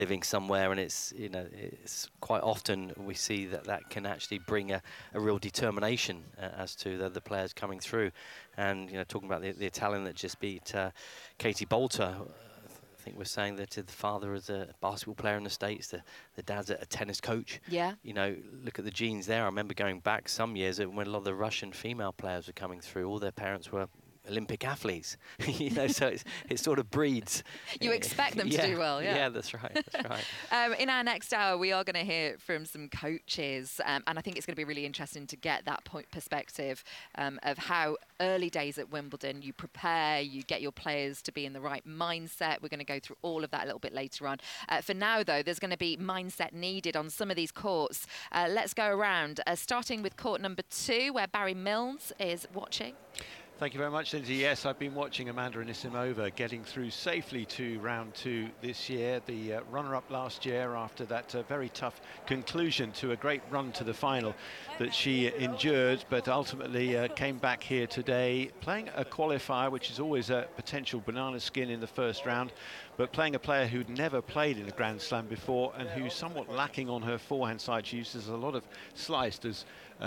living somewhere, and it's, you know, it's quite often we see that can actually bring a real determination as to the players coming through. And, you know, talking about the Italian that just beat Katie Bolter, I think we're saying that the father is a basketball player in the States, the dad's a tennis coach. Yeah. You know, look at the genes there. I remember going back some years when a lot of the Russian female players were coming through, all their parents were Olympic athletes. You know, so it sort of breeds. You expect them to do well, yeah. Yeah, that's right, that's right. In our next hour, we are going to hear from some coaches, and I think it's going to be really interesting to get that perspective of how early days at Wimbledon you prepare, you get your players to be in the right mindset. We're going to go through all of that a little bit later on. For now, though, there's going to be mindset needed on some of these courts. Let's go around, starting with court number 2, where Barry Mills is watching. Thank you very much, Lindsay. Yes, I've been watching Amanda Anisimova getting through safely to round 2 this year. The runner-up last year after that very tough conclusion to a great run to the final that she endured, but ultimately came back here today playing a qualifier, which is always a potential banana skin in the first round, but playing a player who'd never played in a Grand Slam before and who's somewhat lacking on her forehand side. She uses a lot of sliced, as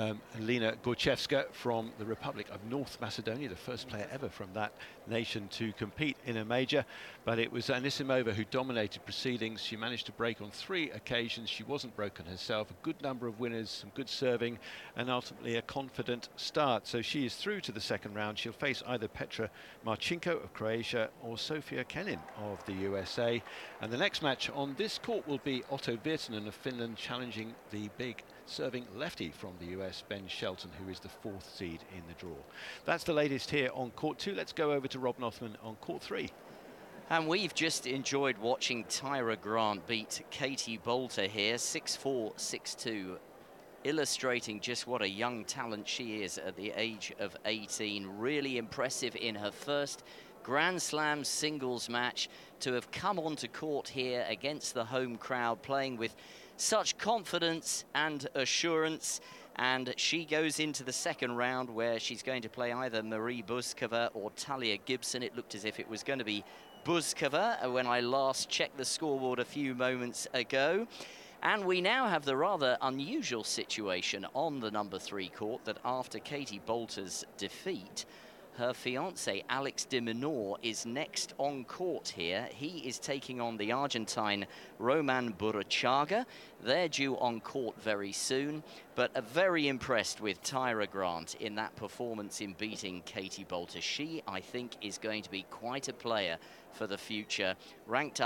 Lena Gorchevska from the Republic of North Macedonia, the first player ever from that nation to compete in a major. But it was Anisimova who dominated proceedings. She managed to break on 3 occasions. She wasn't broken herself. A good number of winners, some good serving, and ultimately a confident start. So she is through to the second round. She'll face either Petra Marchenko of Croatia or Sofia Kenin of the USA. And the next match on this court will be Otto Virtanen of Finland challenging the big serving lefty from the US, Ben Shelton, who is the 4th seed in the draw. That's the latest here on court 2. Let's go over to Rob Nothman on court 3. And we've just enjoyed watching Tyra Grant beat Katie Bolter here, 6-4, 6-2, illustrating just what a young talent she is at the age of 18. Really impressive in her first Grand Slam singles match to have come onto court here against the home crowd, playing with such confidence and assurance. And she goes into the second round where she's going to play either Marie Buzkova or Talia Gibson. It looked as if it was going to be Buzkova when I last checked the scoreboard a few moments ago. And we now have the rather unusual situation on the number 3 court that after Katie Bolter's defeat, her fiancé, Alex de Minaur, is next on court here. He is taking on the Argentine Roman Burruchaga. They're due on court very soon, but very impressed with Tyra Grant in that performance in beating Katie Bolter. She, I think, is going to be quite a player for the future. Ranked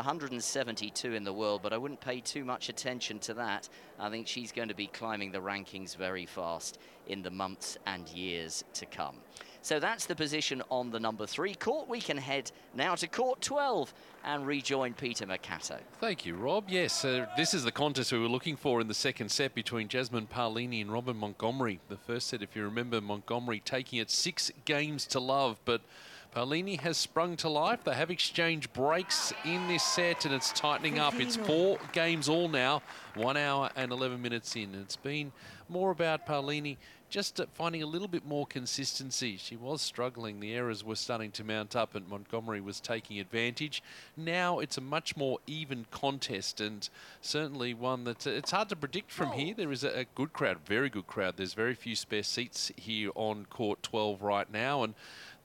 172 in the world, but I wouldn't pay too much attention to that. I think she's going to be climbing the rankings very fast in the months and years to come. So that's the position on the number 3 court. We can head now to court 12 and rejoin Peter Mercato. Thank you, Rob. Yes, this is the contest we were looking for in the second set between Jasmine Paolini and Robin Montgomery. The first set, if you remember, Montgomery taking it 6 games to love, but Paolini has sprung to life. They have exchanged breaks in this set and it's tightening up. It's 4 games all now, 1 hour and 11 minutes in. It's been more about Paolini just finding a little bit more consistency. She was struggling. The errors were starting to mount up and Montgomery was taking advantage. Now it's a much more even contest and certainly one that it's hard to predict from here. There is a good crowd, very good crowd. There's very few spare seats here on court 12 right now, and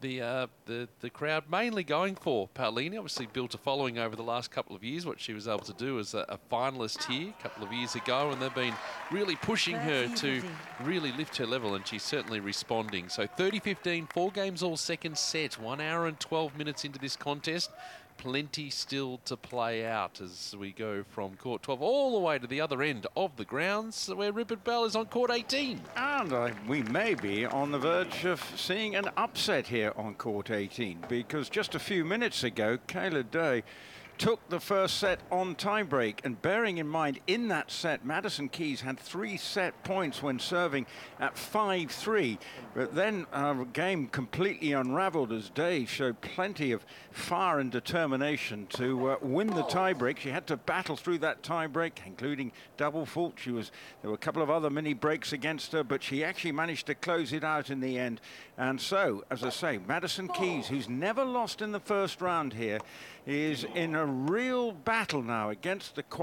the crowd mainly going for Paolini. Obviously built a following over the last couple of years, what she was able to do as a finalist here a couple of years ago, and they've been really pushing her to really lift her level, and she's certainly responding. So 30-15, 4 games all second set, 1 hour and 12 minutes into this contest. Plenty still to play out as we go from court 12 all the way to the other end of the grounds where Rupert Bell is on court 18. And we may be on the verge of seeing an upset here on court 18, because just a few minutes ago, Kayla Day took the first set on tiebreak, and bearing in mind in that set Madison Keys had 3 set points when serving at 5-3, but then our game completely unraveled as Day showed plenty of fire and determination to win the tiebreak. She had to battle through that tiebreak, including double fault. There were a couple of other mini breaks against her, but she actually managed to close it out in the end. And so, as I say, Madison Keys, who's never lost in the first round here, is in a a real battle now against the